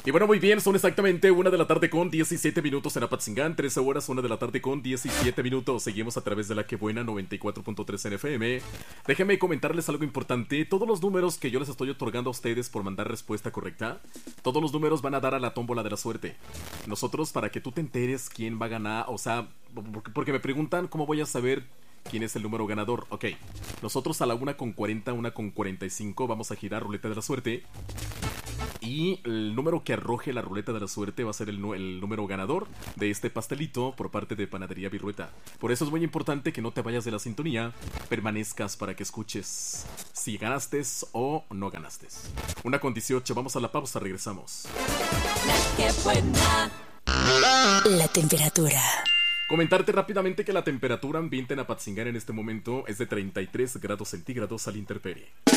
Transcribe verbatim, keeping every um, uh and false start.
Y bueno, muy bien, son exactamente una de la tarde con diecisiete minutos en Apatzingán, trece horas, una de la tarde con diecisiete minutos. Seguimos a través de la que buena noventa y cuatro punto tres en F M. Déjenme comentarles algo importante. Todos los números que yo les estoy otorgando a ustedes por mandar respuesta correcta, todos los números van a dar a la tómbola de la suerte. Nosotros, para que tú te enteres quién va a ganar, o sea, porque me preguntan cómo voy a saber quién es el número ganador. Ok, nosotros a la una con cuarenta, una con cuarenta y cinco vamos a girar ruleta de la suerte. Y el número que arroje la ruleta de la suerte va a ser el, el número ganador de este pastelito por parte de Panadería Virrueta. Por eso es muy importante que no te vayas de la sintonía, permanezcas para que escuches si ganaste o no ganaste. Una con dieciocho, vamos a la pausa, regresamos. ¡Qué buena! La temperatura. Comentarte rápidamente que la temperatura ambiente en Apatzingán en este momento es de treinta y tres grados centígrados a la intemperie.